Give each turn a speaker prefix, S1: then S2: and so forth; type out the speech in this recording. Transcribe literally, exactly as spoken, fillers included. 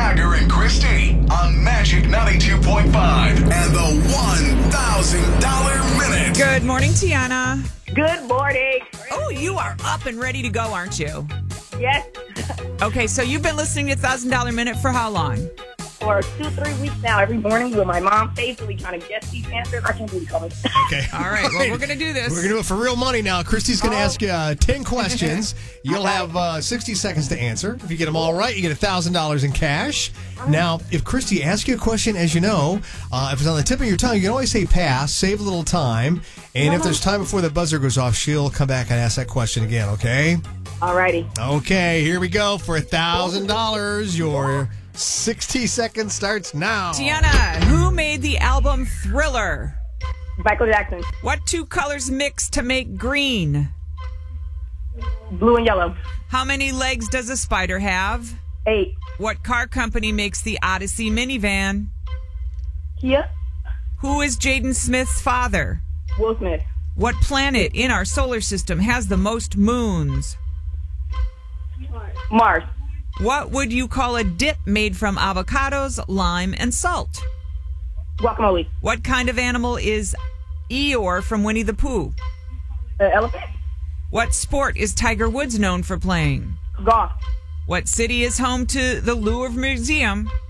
S1: Jagger and Christy on Magic ninety-two point five and the one thousand dollars Minute.
S2: Good morning, Tiana.
S3: Good morning.
S2: Oh, you are up and ready to go, aren't you?
S3: Yes.
S2: Okay, so you've been listening to one thousand dollars Minute for how long?
S3: For two, three weeks now, every morning with my mom faithfully trying to guess these answers. I can't believe it.
S4: Okay.
S2: All right, well, we're going to do this.
S4: We're going to do it for real money now. Christy's going to
S3: Oh.
S4: ask you uh, ten questions. You'll have uh, sixty seconds to answer. If you get them all right, you get one thousand dollars in cash. Now, if Christy asks you a question, as you know, uh, if it's on the tip of your tongue, you can always say pass, save a little time. And if there's time before the buzzer goes off, she'll come back and ask that question again, okay?
S3: Alrighty.
S4: Okay, here we go for one thousand dollars. Your sixty seconds starts now.
S2: Tiana, who made the album Thriller?
S3: Michael Jackson.
S2: What two colors mix to make green?
S3: Blue and yellow.
S2: How many legs does a spider have?
S3: Eight.
S2: What car company makes the Odyssey minivan?
S3: Kia.
S2: Who is Jaden Smith's father?
S3: Will Smith.
S2: What planet in our solar system has the most moons?
S3: Mars.
S2: What would you call a dip made from avocados, lime, and salt?
S3: Guacamole.
S2: What kind of animal is Eeyore from Winnie the Pooh?
S3: Uh, elephant.
S2: What sport is Tiger Woods known for playing?
S3: Golf.
S2: What city is home to the Louvre Museum?